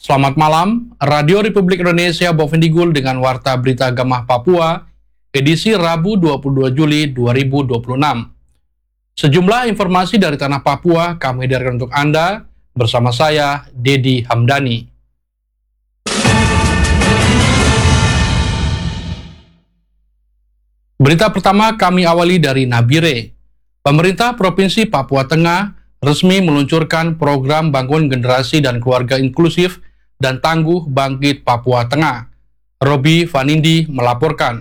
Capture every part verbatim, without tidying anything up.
Selamat malam, Radio Republik Indonesia Bovendigul dengan Warta Berita Gamah Papua, edisi Rabu dua puluh dua Juli dua ribu dua puluh enam. Sejumlah informasi dari Tanah Papua kami hadirkan untuk Anda, bersama saya, Dedi Hamdani. Berita pertama kami awali dari Nabire. Pemerintah Provinsi Papua Tengah resmi meluncurkan program bangun generasi dan keluarga inklusif dan tangguh bangkit Papua Tengah. Robi Vanindi melaporkan.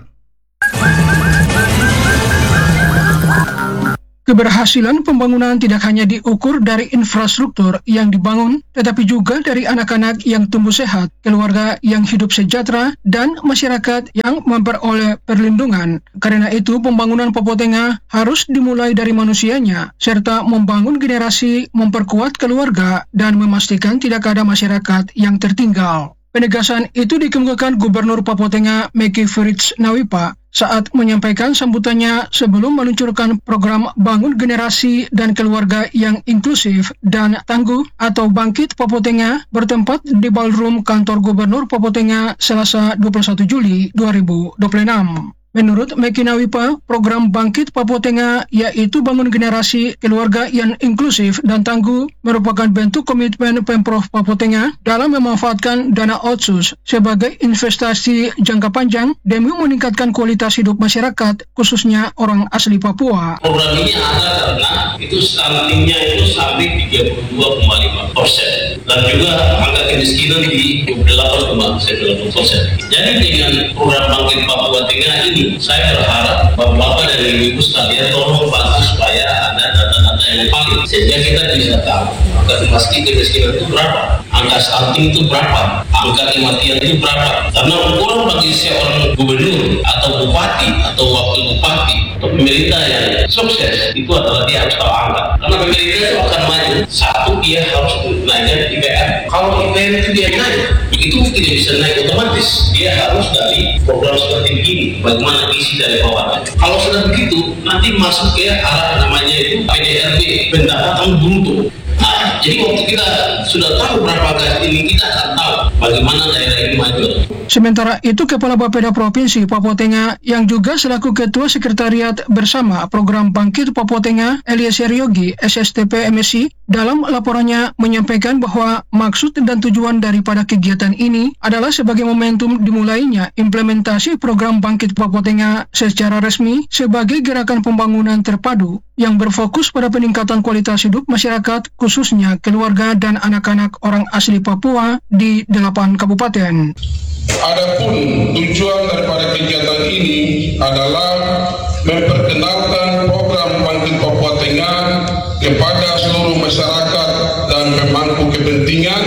Keberhasilan pembangunan tidak hanya diukur dari infrastruktur yang dibangun, tetapi juga dari anak-anak yang tumbuh sehat, keluarga yang hidup sejahtera, dan masyarakat yang memperoleh perlindungan. Karena itu, pembangunan Papua Tengah harus dimulai dari manusianya, serta membangun generasi, memperkuat keluarga, dan memastikan tidak ada masyarakat yang tertinggal. Penegasan itu dikemukakan Gubernur Papua Tengah Meki Fritz Nawipa saat menyampaikan sambutannya sebelum meluncurkan program Bangun Generasi dan Keluarga yang Inklusif dan Tangguh atau Bangkit Papua Tengah bertempat di ballroom kantor Gubernur Papua Tengah Selasa dua puluh satu Juli dua ribu dua puluh enam. Menurut Meki Nawipa, program Bangkit Papua Tengah yaitu Bangun Generasi, Keluarga yang Inklusif dan Tangguh merupakan bentuk komitmen Pemprov Papua Tengah dalam memanfaatkan dana otsus sebagai investasi jangka panjang demi meningkatkan kualitas hidup masyarakat, khususnya orang asli Papua. Program ini ada karena itu stuntingnya itu sampai tiga puluh dua koma lima persen dan juga angka kemiskinan di dua puluh delapan koma sembilan persen. Jadi dengan program Bangkit Papua Tengah ini, saya berharap Bapak-Bapak dan Ibu-Ibu sekalian tolong bantu supaya ada data-data yang valid sehingga kita bisa tahu angka kemiskinan itu berapa, angka stunting itu berapa, angka kematian itu berapa. Karena ukuran bagi seorang gubernur atau bupati atau wakil bupati atau pemerintah yang sukses itu adalah dia harus tahu angka. Karena pemerintah itu akan maju, satu dia harus naikkan I P R. Kalau I P R itu dia naik, itu tidak bisa naik otomatis. Dia harus dari program seperti ini, bagaimana isi dari bawah. Kalau sudah begitu, nanti masuk ke arah namanya itu P D R B, pendapatan bruto. Nah, jadi waktu kita sudah tahu berapa gas ini, kita akan tahu bagaimana daerah ini maju. Sementara itu, Kepala Bapeda Provinsi Papua Tengah yang juga selaku Ketua Sekretariat Bersama Program Bangkit Papua Tengah, Eliezer Yogi, S S T P M S I, dalam laporannya menyampaikan bahwa maksud dan tujuan daripada kegiatan ini adalah sebagai momentum dimulainya implementasi program Bangkit Papua Tengah secara resmi sebagai gerakan pembangunan terpadu yang berfokus pada peningkatan kualitas hidup masyarakat, khususnya keluarga dan anak-anak orang asli Papua di delapan kabupaten. Adapun tujuan daripada kegiatan ini adalah memperkenalkan program Bangkit Papua Tengah kepada seluruh masyarakat dan pemangku kepentingan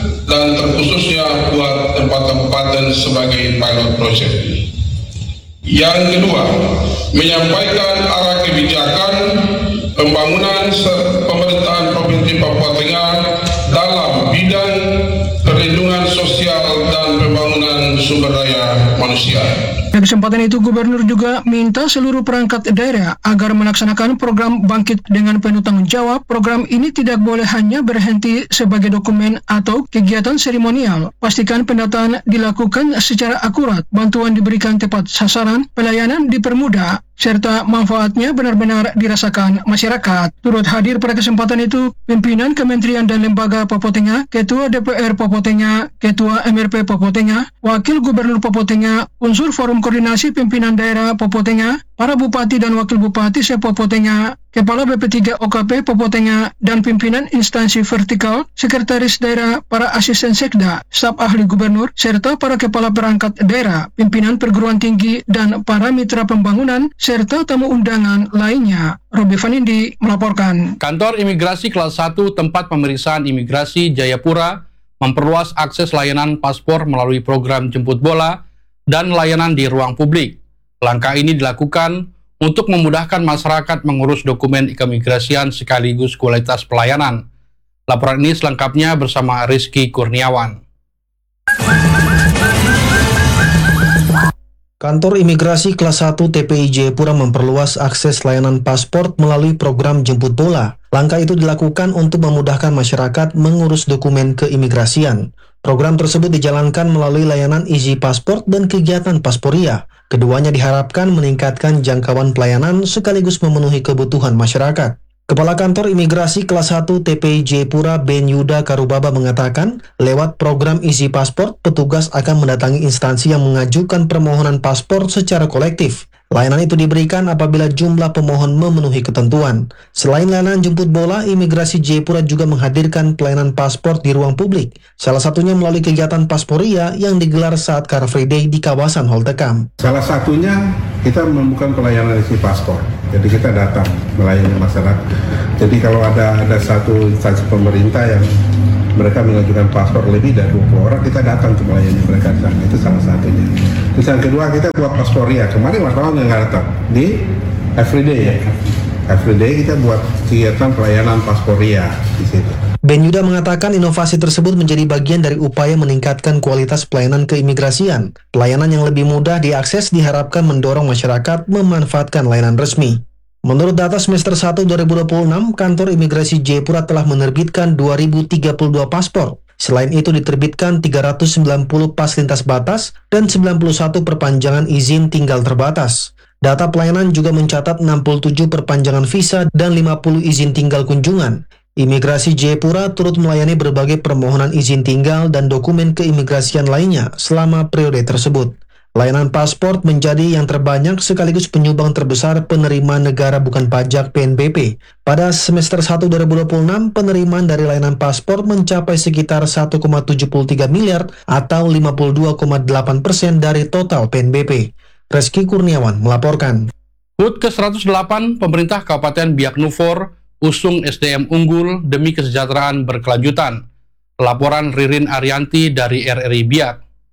dan terkhususnya buat tempat kabupaten sebagai pilot project. Yang kedua, menyampaikan arah kebijakan pembangunan pemerintahan Provinsi Papua Tengah dalam bidang perlindungan sosial dan pembangunan sumber daya manusia. Pada kesempatan itu, Gubernur juga minta seluruh perangkat daerah agar melaksanakan program Bangkit dengan penuh tanggung jawab. Program ini tidak boleh hanya berhenti sebagai dokumen atau kegiatan seremonial. Pastikan pendataan dilakukan secara akurat, bantuan diberikan tepat sasaran, pelayanan dipermudah, serta manfaatnya benar-benar dirasakan masyarakat. Turut hadir pada kesempatan itu, pimpinan Kementerian dan Lembaga Papua Tengah, Ketua D P R Papua Tengah, Ketua M R P Papua Tengah, Wakil Gubernur Papua Tengah, unsur Forum Koordinasi Pimpinan Daerah Papua Tengah, para Bupati dan Wakil Bupati se-Papua Tengah, Kepala B P tiga O K P Papua Tengah, dan pimpinan instansi vertikal, Sekretaris Daerah, para Asisten Sekda, staf ahli Gubernur, serta para Kepala Perangkat Daerah, pimpinan perguruan tinggi, dan para mitra pembangunan, serta tamu undangan lainnya. Robi Vanindi melaporkan. Kantor Imigrasi Kelas satu Tempat Pemeriksaan Imigrasi Jayapura memperluas akses layanan paspor melalui program jemput bola dan layanan di ruang publik. Langkah ini dilakukan untuk memudahkan masyarakat mengurus dokumen keimigrasian sekaligus kualitas pelayanan. Laporan ini selengkapnya bersama Rizky Kurniawan. Kantor Imigrasi Kelas satu T P I Jayapura memperluas akses layanan paspor melalui program jemput bola. Langkah itu dilakukan untuk memudahkan masyarakat mengurus dokumen keimigrasian. Program tersebut dijalankan melalui layanan Easy Passport dan kegiatan Pasporia. Keduanya diharapkan meningkatkan jangkauan pelayanan sekaligus memenuhi kebutuhan masyarakat. Kepala Kantor Imigrasi Kelas satu T P I Jayapura Ben Yuda Karubaba mengatakan, lewat program Easy Passport, petugas akan mendatangi instansi yang mengajukan permohonan paspor secara kolektif. Layanan itu diberikan apabila jumlah pemohon memenuhi ketentuan. Selain layanan jemput bola, Imigrasi Jayapura juga menghadirkan pelayanan paspor di ruang publik. Salah satunya melalui kegiatan Pasporia yang digelar saat Car Free Day di kawasan Holtekam. Salah satunya kita membuka pelayanan isi paspor. Jadi kita datang melayani masyarakat. Jadi kalau ada ada satu instansi pemerintah yang mereka mengajukan paspor lebih dari dua puluh orang, kita datang untuk melayani mereka. Itu salah satunya. Terus yang kedua, kita buat Pasporia. Kemarin wartawan yang nggak datang di Everyday ya. Everyday kita buat kegiatan pelayanan Pasporia di situ. Ben Yuda mengatakan inovasi tersebut menjadi bagian dari upaya meningkatkan kualitas pelayanan keimigrasian. Pelayanan yang lebih mudah diakses diharapkan mendorong masyarakat memanfaatkan layanan resmi. Menurut data semester satu dua ribu dua puluh enam, Kantor Imigrasi Jayapura telah menerbitkan dua ribu tiga puluh dua paspor. Selain itu diterbitkan tiga ratus sembilan puluh pas lintas batas dan sembilan puluh satu perpanjangan izin tinggal terbatas. Data pelayanan juga mencatat enam puluh tujuh perpanjangan visa dan lima puluh izin tinggal kunjungan. Imigrasi Jayapura turut melayani berbagai permohonan izin tinggal dan dokumen keimigrasian lainnya selama periode tersebut. Layanan paspor menjadi yang terbanyak sekaligus penyumbang terbesar penerimaan negara bukan pajak P N B P. Pada semester satu dua ribu dua puluh enam, penerimaan dari layanan paspor mencapai sekitar satu koma tujuh tiga miliar atau lima puluh dua koma delapan persen dari total P N B P. Reski Kurniawan melaporkan. H U T ke seratus delapan, pemerintah Kabupaten Biak Numfor usung S D M unggul demi kesejahteraan berkelanjutan. Laporan Ririn Arianti dari R R I Biak.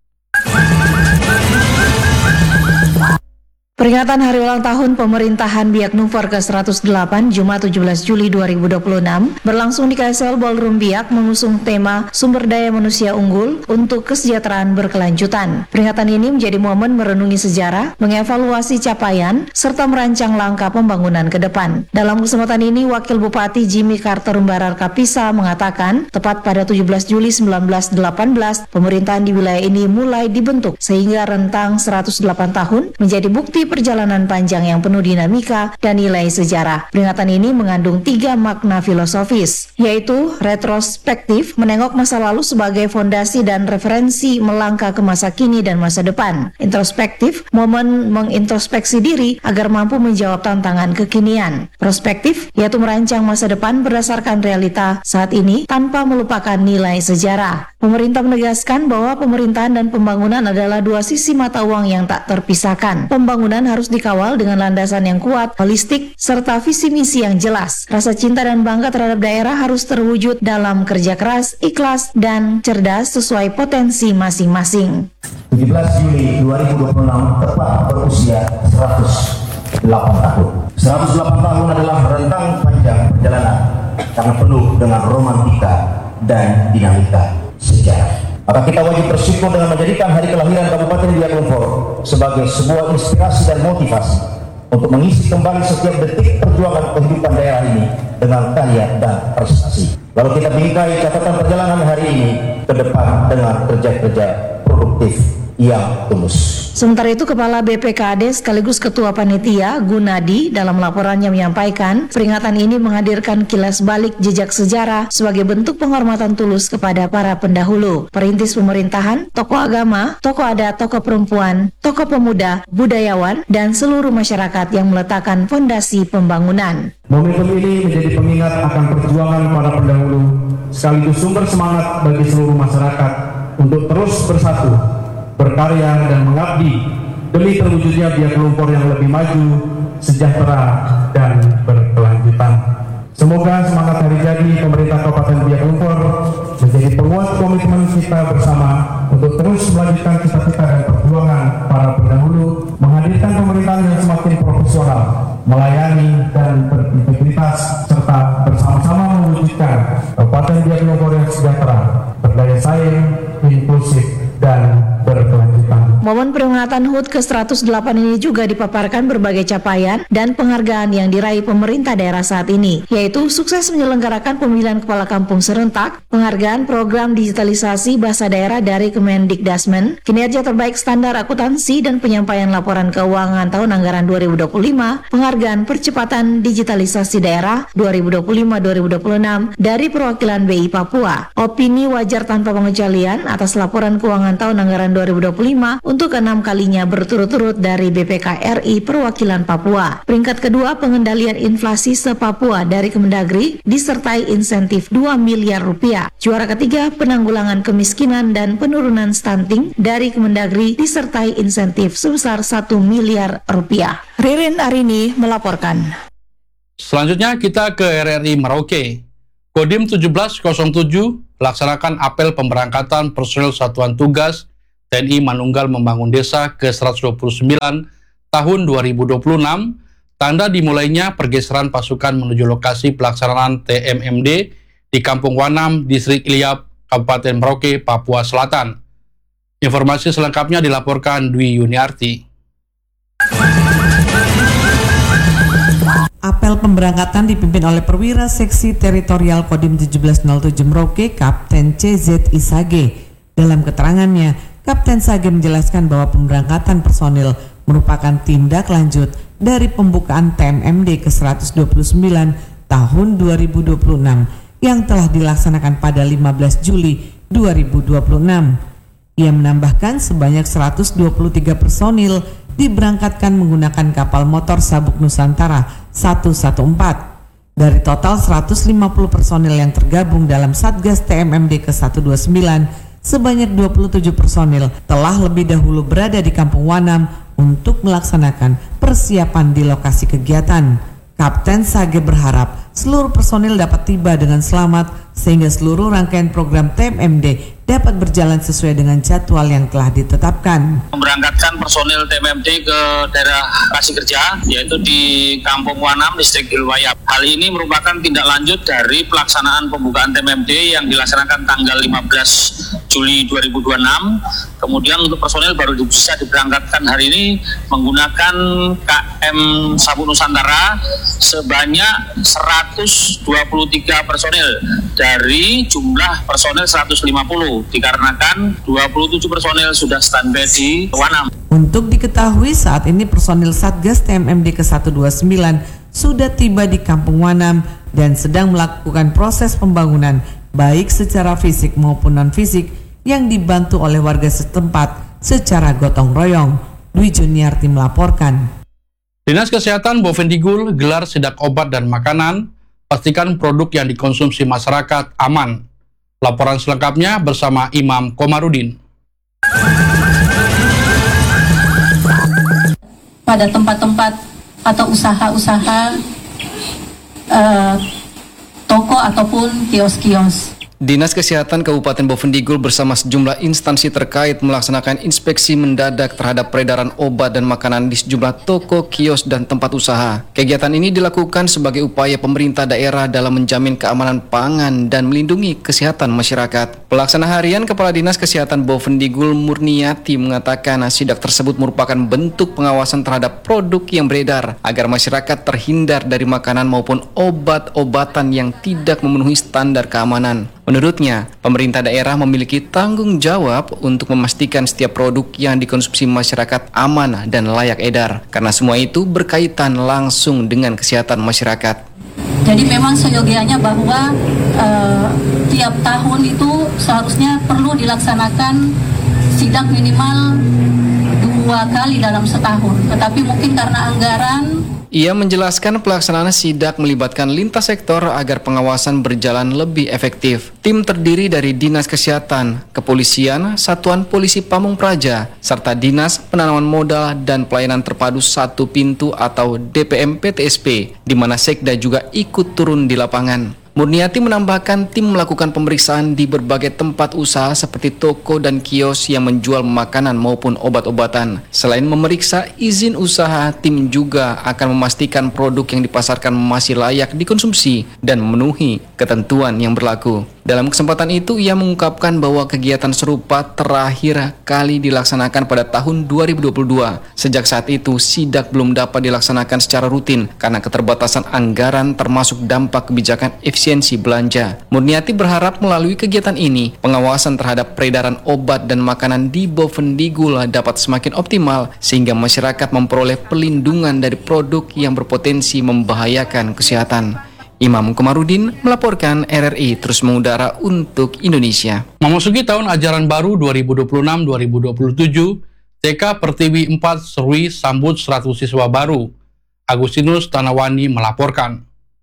Peringatan Hari Ulang Tahun Pemerintahan Biak Numfor ke seratus delapan Jumat tujuh belas Juli dua ribu dua puluh enam berlangsung di K S L Ballroom Biak mengusung tema Sumber Daya Manusia Unggul untuk Kesejahteraan Berkelanjutan. Peringatan ini menjadi momen merenungi sejarah, mengevaluasi capaian, serta merancang langkah pembangunan ke depan. Dalam kesempatan ini, Wakil Bupati Jimmy Carter Umbarar Kapisa mengatakan, tepat pada tujuh belas Juli seribu sembilan ratus delapan belas, pemerintahan di wilayah ini mulai dibentuk sehingga rentang seratus delapan tahun menjadi bukti perjalanan panjang yang penuh dinamika dan nilai sejarah. Peringatan ini mengandung tiga makna filosofis, yaitu retrospektif, menengok masa lalu sebagai fondasi dan referensi melangkah ke masa kini dan masa depan. Introspektif, momen mengintrospeksi diri agar mampu menjawab tantangan kekinian. Prospektif, yaitu merancang masa depan berdasarkan realita saat ini tanpa melupakan nilai sejarah. Pemerintah menegaskan bahwa pemerintahan dan pembangunan adalah dua sisi mata uang yang tak terpisahkan. Pembangunan harus dikawal dengan landasan yang kuat, holistik, serta visi misi yang jelas. Rasa cinta dan bangga terhadap daerah harus terwujud dalam kerja keras, ikhlas, dan cerdas sesuai potensi masing-masing. tujuh belas Juli dua ribu dua puluh enam tepat berusia seratus delapan tahun. seratus delapan tahun adalah rentang panjang perjalanan karena penuh dengan romantika dan dinamika sejarah. Maka kita wajib bersyukur dengan menjadikan hari kelahiran Kabupaten Biak Numfor sebagai sebuah inspirasi dan motivasi untuk mengisi kembali setiap detik perjuangan kehidupan daerah ini dengan karya dan prestasi. Lalu kita bingkai catatan perjalanan hari ini ke depan dengan kerja-kerja produktif yang tulus. Sementara itu, Kepala B P K D sekaligus Ketua Panitia Gunadi dalam laporannya menyampaikan peringatan ini menghadirkan kilas balik jejak sejarah sebagai bentuk penghormatan tulus kepada para pendahulu, perintis pemerintahan, tokoh agama, tokoh adat, tokoh perempuan, tokoh pemuda, budayawan, dan seluruh masyarakat yang meletakkan fondasi pembangunan. Momentum ini menjadi pengingat akan perjuangan para pendahulu sekaligus sumber semangat bagi seluruh masyarakat untuk terus bersatu, berkarya dan mengabdi demi terwujudnya Biak Numfor yang lebih maju, sejahtera, dan berkelanjutan. Semoga semangat hari jadi pemerintah Kabupaten Biak Numfor menjadi penguat komitmen kita bersama untuk terus melanjutkan cita-cita dan perjuangan para pendahulu, menghadirkan pemerintahan yang semakin profesional, melayani dan berintegritas, serta bersama-sama mewujudkan Kabupaten Biak Numfor yang sejahtera, berdaya saing, inklusif, dan berkelanjutan. Momen peringatan H U T ke seratus delapan ini juga dipaparkan berbagai capaian dan penghargaan yang diraih pemerintah daerah saat ini, yaitu sukses menyelenggarakan pemilihan kepala kampung serentak, penghargaan program digitalisasi bahasa daerah dari Kemendikdasmen, kinerja terbaik standar akuntansi dan penyampaian laporan keuangan tahun anggaran dua ribu dua puluh lima, penghargaan percepatan digitalisasi daerah dua ribu dua puluh lima dua ribu dua puluh enam dari perwakilan B I Papua, opini wajar tanpa pengecualian atas laporan keuangan tahun anggaran dua ribu dua puluh lima untuk enam kalinya berturut-turut dari B P K R I perwakilan Papua. Peringkat kedua, pengendalian inflasi se-Papua dari Kemendagri disertai insentif dua miliar rupiah. Juara ketiga, penanggulangan kemiskinan dan penurunan stunting dari Kemendagri disertai insentif sebesar satu miliar rupiah. Ririn Arini melaporkan. Selanjutnya kita ke R R I Merauke. Kodim tujuh belas nol tujuh melaksanakan apel pemberangkatan personel Satuan Tugas T N I Manunggal Membangun Desa ke seratus dua puluh sembilan tahun dua ribu dua puluh enam, tanda dimulainya pergeseran pasukan menuju lokasi pelaksanaan T M M D di Kampung Wanam, Distrik Iliap, Kabupaten Merauke, Papua Selatan. Informasi selengkapnya dilaporkan Dwi Yuniarti. Apel pemberangkatan dipimpin oleh Perwira Seksi Teritorial Kodim tujuh belas nol tujuh Merauke, Kapten C Z Isage. Dalam keterangannya, Kapten Sage menjelaskan bahwa pemberangkatan personil merupakan tindak lanjut dari pembukaan T M M D ke seratus dua puluh sembilan tahun dua ribu dua puluh enam yang telah dilaksanakan pada lima belas Juli dua ribu dua puluh enam. Ia menambahkan sebanyak seratus dua puluh tiga personil diberangkatkan menggunakan kapal motor Sabuk Nusantara seratus empat belas. Dari total seratus lima puluh personil yang tergabung dalam Satgas T M M D ke seratus dua puluh sembilan, sebanyak dua puluh tujuh personil telah lebih dahulu berada di Kampung Wanam untuk melaksanakan persiapan di lokasi kegiatan. Kapten Sage berharap seluruh personil dapat tiba dengan selamat sehingga seluruh rangkaian program T M M D dapat berjalan sesuai dengan jadwal yang telah ditetapkan. Memberangkatkan personil T M M D ke daerah lokasi kerja, yaitu di Kampung Wanam, Distrik Ilwayap. Hal ini merupakan tindak lanjut dari pelaksanaan pembukaan T M M D yang dilaksanakan tanggal lima belas Juli dua ribu dua puluh enam. Kemudian untuk personil baru bisa diberangkatkan hari ini menggunakan K M Sabuk Nusantara sebanyak seratus dua puluh tiga personil dari jumlah personil seratus lima puluh, dikarenakan dua puluh tujuh personil sudah standby di Wanam. Untuk diketahui saat ini personil Satgas T M M D ke seratus dua puluh sembilan sudah tiba di Kampung Wanam dan sedang melakukan proses pembangunan baik secara fisik maupun non-fisik yang dibantu oleh warga setempat secara gotong royong. Dwi Juniarti melaporkan. Dinas Kesehatan Bovendigul gelar sidak obat dan makanan, pastikan produk yang dikonsumsi masyarakat aman. Laporan selengkapnya bersama Imam Komarudin. Pada tempat-tempat atau usaha-usaha uh, toko ataupun kios-kios. Dinas Kesehatan Kabupaten Bovendigul bersama sejumlah instansi terkait melaksanakan inspeksi mendadak terhadap peredaran obat dan makanan di sejumlah toko, kios, dan tempat usaha. Kegiatan ini dilakukan sebagai upaya pemerintah daerah dalam menjamin keamanan pangan dan melindungi kesehatan masyarakat. Pelaksana harian Kepala Dinas Kesehatan Bovendigul Murniati mengatakan sidak tersebut merupakan bentuk pengawasan terhadap produk yang beredar agar masyarakat terhindar dari makanan maupun obat-obatan yang tidak memenuhi standar keamanan. Menurutnya, pemerintah daerah memiliki tanggung jawab untuk memastikan setiap produk yang dikonsumsi masyarakat aman dan layak edar, karena semua itu berkaitan langsung dengan kesehatan masyarakat. Jadi memang seyogianya bahwa uh, tiap tahun itu seharusnya perlu dilaksanakan sidak minimal dua kali dalam setahun, tetapi mungkin karena anggaran. Ia menjelaskan pelaksanaan sidak melibatkan lintas sektor agar pengawasan berjalan lebih efektif. Tim terdiri dari Dinas Kesehatan, Kepolisian, Satuan Polisi Pamung Praja, serta Dinas Penanaman Modal dan Pelayanan Terpadu Satu Pintu atau D P M P T S P, di mana Sekda juga ikut turun di lapangan. Murniati menambahkan tim melakukan pemeriksaan di berbagai tempat usaha seperti toko dan kios yang menjual makanan maupun obat-obatan. Selain memeriksa izin usaha, tim juga akan memastikan produk yang dipasarkan masih layak dikonsumsi dan memenuhi ketentuan yang berlaku. Dalam kesempatan itu, ia mengungkapkan bahwa kegiatan serupa terakhir kali dilaksanakan pada tahun dua ribu dua puluh dua. Sejak saat itu, sidak belum dapat dilaksanakan secara rutin karena keterbatasan anggaran termasuk dampak kebijakan efisiensi belanja. Murniati berharap melalui kegiatan ini, pengawasan terhadap peredaran obat dan makanan di Bovendigul dapat semakin optimal sehingga masyarakat memperoleh perlindungan dari produk yang berpotensi membahayakan kesehatan. Imam Komarudin melaporkan R R I terus mengudara untuk Indonesia. Memasuki tahun ajaran baru dua ribu dua puluh enam dua ribu dua puluh tujuh, T K Pertiwi empat Serui sambut seratus siswa baru. Agustinus Tanawani melaporkan.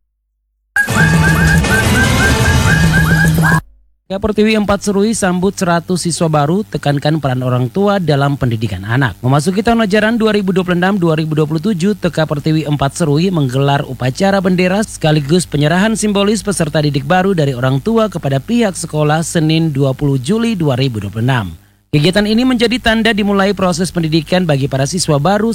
T K Pertiwi empat Serui sambut seratus siswa baru, tekankan peran orang tua dalam pendidikan anak. Memasuki tahun ajaran dua ribu dua puluh enam dua ribu dua puluh tujuh, T K Pertiwi empat Serui menggelar upacara bendera sekaligus penyerahan simbolis peserta didik baru dari orang tua kepada pihak sekolah Senin dua puluh Juli dua ribu dua puluh enam. Kegiatan ini menjadi tanda dimulai proses pendidikan bagi para siswa baru